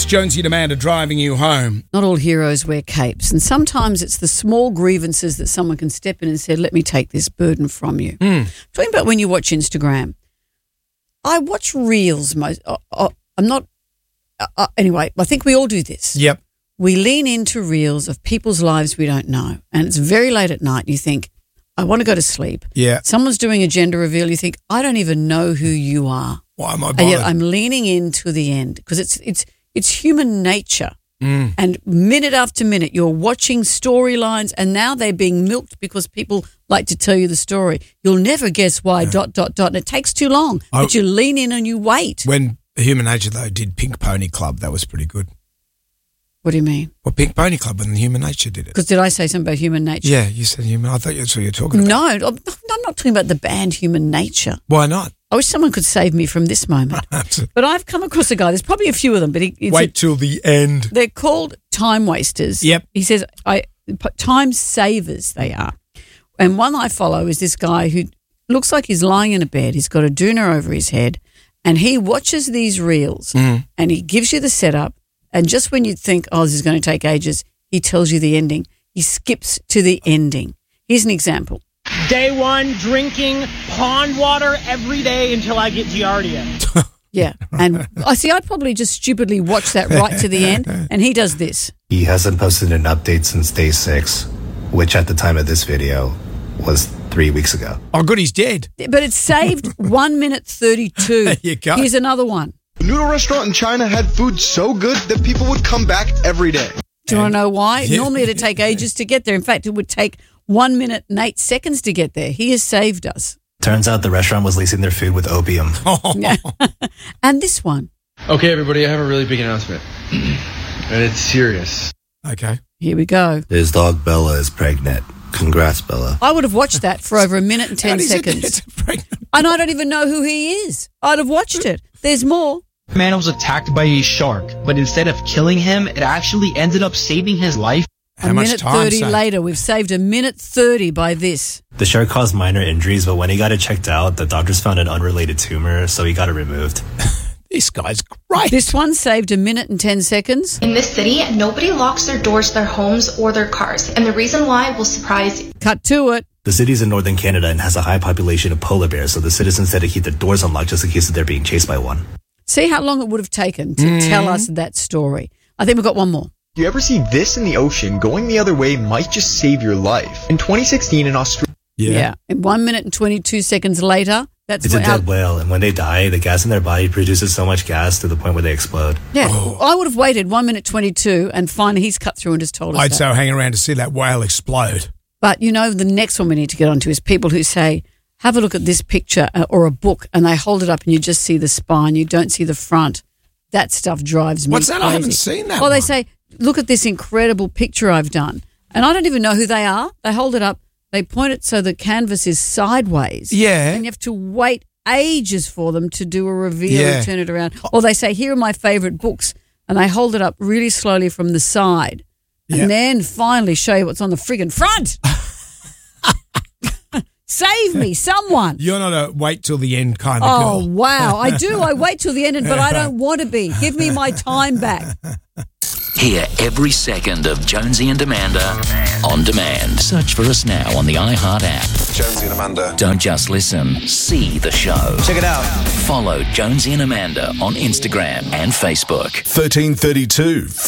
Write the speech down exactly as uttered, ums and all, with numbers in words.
Jonesy and Amanda driving you home. Not all heroes wear capes, and sometimes it's the small grievances that someone can step in and say, let me take this burden from you. Mm. Talking about when you watch Instagram, I watch reels. Most, uh, uh, I'm not, uh, uh, anyway, I think we all do this. Yep. We lean into reels of people's lives we don't know, and it's very late at night. You think, I want to go to sleep. Yeah. Someone's doing a gender reveal. You think, I don't even know who you are. Why am I bothered? And yet I'm leaning into the end because it's it's it's human nature. Mm. And minute after minute, you're watching storylines, and now they're being milked because people like to tell you the story. You'll never guess why. Yeah. Dot dot dot. And it takes too long, I, but you lean in and you wait. When Human Nature though did Pink Pony Club, that was pretty good. What do you mean? Well, Pink Pony Club when Human Nature did it. Because did I say something about human nature? Yeah, you said human. I thought that's what you were talking about. No, I'm I'm not talking about the band Human Nature. Why not? I wish someone could save me from this moment. But I've come across a guy. There's probably a few of them, but he, it's wait a, till the end. They're called time wasters. Yep. He says, "I time savers." They are, and one I follow is this guy who looks like he's lying in a bed. He's got a doona over his head, and he watches these reels, Mm. and he gives you the setup. And just when you think, "Oh, this is going to take ages," he tells you the ending. He skips to the ending. Here's an example. Day one, drinking pond water every day until I get Giardia. Yeah. And I see, I'd probably just stupidly watch that right to the end. And he does this. He hasn't posted an update since day six, which at the time of this video was three weeks ago. Oh, good, he's dead. But it's saved one minute thirty-two. There you go. Here's another one. The noodle restaurant in China had food so good that people would come back every day. Do you want to know why? Yeah. Normally it'd take ages to get there. In fact, it would take one minute and eight seconds to get there. He has saved us. Turns out the restaurant was lacing their food with opium. Yeah. And this one. Okay, everybody, I have a really big announcement. And it's serious. Okay. Here we go. His dog Bella is pregnant. Congrats, Bella. I would have watched that for over a minute and ten How does it seconds. get to pregnant? And I don't even know who he is. I'd have watched it. There's more. Man was attacked by a shark, but instead of killing him, it actually ended up saving his life. How a much minute time thirty saved? later, we've saved a minute thirty by this. The shark caused minor injuries, but when he got it checked out, the doctors found an unrelated tumor, so he got it removed. This guy's great. This one saved a minute and ten seconds. In this city, nobody locks their doors to their homes or their cars, and the reason why will surprise you. Cut to it. The city's in northern Canada and has a high population of polar bears, so the citizens had to keep their doors unlocked just in case they're being chased by one. See how long it would have taken to Mm. tell us that story. I think we've got one more. Do you ever see this in the ocean? Going the other way might just save your life. In twenty sixteen in Australia. Yeah. And one minute and twenty-two seconds later, that's It's a what dead our- whale, and when they die, the gas in their body produces so much gas to the point where they explode. Yeah, Oh. I would have waited one minute twenty-two, and finally he's cut through and just told us I'd that. so hang around to see that whale explode. But you know, the next one we need to get onto is people who say, "Have a look at this picture uh, or a book," and they hold it up, and you just see the spine, you don't see the front. That stuff drives me What's that? crazy. I haven't seen that Well, one. they say, "Look at this incredible picture I've done," and I don't even know who they are. They hold it up, they point it so the canvas is sideways. Yeah. And you have to wait ages for them to do a reveal Yeah. and turn it around. Or they say, "Here are my favourite books," and they hold it up really slowly from the side, and Yep. then finally show you what's on the friggin' front. Save me, someone. You're not a wait till the end kind of Oh, girl. wow. I do. I wait till the end, but I don't want to be. Give me my time back. Hear every second of Jonesy and Amanda on demand. Search for us now on the iHeart app. Jonesy and Amanda. Don't just listen, see the show. Check it out. Follow Jonesy and Amanda on Instagram and Facebook. thirteen thirty-two